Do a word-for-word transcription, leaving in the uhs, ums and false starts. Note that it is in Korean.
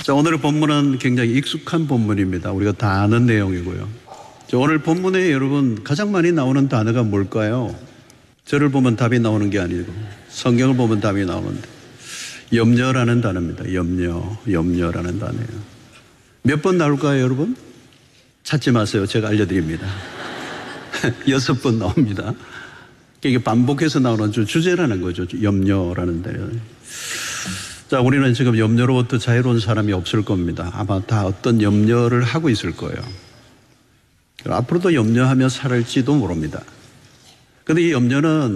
자, 오늘의 본문은 굉장히 익숙한 본문입니다. 우리가 다 아는 내용이고요. 자, 오늘 본문에 여러분 가장 많이 나오는 단어가 뭘까요? 저를 보면 답이 나오는 게 아니고 성경을 보면 답이 나오는데 염려라는 단어입니다. 염려, 염려라는 단어예요. 몇 번 나올까요, 여러분? 찾지 마세요. 제가 알려드립니다. 여섯 번 나옵니다. 이게 반복해서 나오는 주제라는 거죠. 염려라는 단어. 자, 우리는 지금 염려로부터 자유로운 사람이 없을 겁니다. 아마 다 어떤 염려를 하고 있을 거예요. 앞으로도 염려하며 살을지도 모릅니다. 그런데 이 염려는